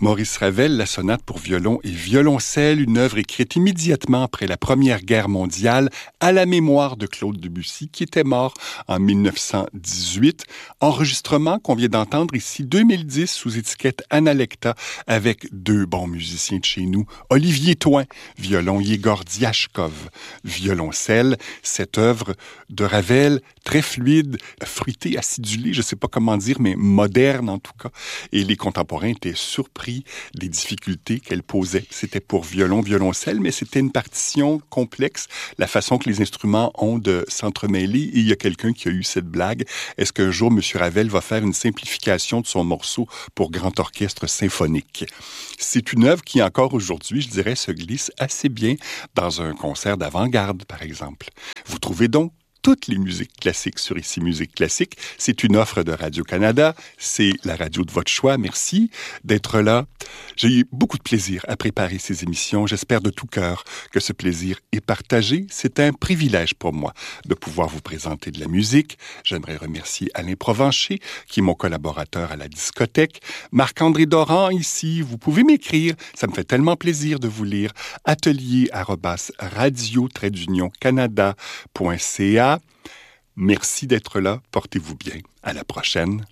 Maurice Ravel, la sonate pour violon et violoncelle, une œuvre écrite immédiatement après la Première Guerre mondiale à la mémoire de Claude Debussy, qui était mort en 1918. Enregistrement qu'on vient d'entendre ici, 2010, sous étiquette Analecta, avec deux bons musiciens de chez nous. Olivier Thoin, violon, Yegor Diachkov, violoncelle. Cette œuvre de Ravel, très fluide, fruitée, acidulée, je ne sais pas comment dire, mais moderne en tout cas. Et les contemporains étaient surpris des difficultés qu'elle posait. C'était pour violon, violoncelle, mais c'était une partition complexe, la façon que les instruments ont de s'entremêler. Et il y a quelqu'un qui a eu cette blague. Est-ce qu'un jour, M. Ravel va faire une simplification de son morceau pour grand orchestre symphonique? C'est une œuvre qui, encore aujourd'hui, je dirais, se glisse assez bien dans un concert d'avant-garde, par exemple. Vous trouvez donc toutes les musiques classiques sur Ici Musique Classique. C'est une offre de Radio-Canada. C'est la radio de votre choix. Merci d'être là. J'ai eu beaucoup de plaisir à préparer ces émissions. J'espère de tout cœur que ce plaisir est partagé. C'est un privilège pour moi de pouvoir vous présenter de la musique. J'aimerais remercier Alain Provencher, qui est mon collaborateur à la discothèque. Marc-André Doran, ici. Vous pouvez m'écrire. Ça me fait tellement plaisir de vous lire. atelier@radio-canada.ca. Merci d'être là. Portez-vous bien. À la prochaine.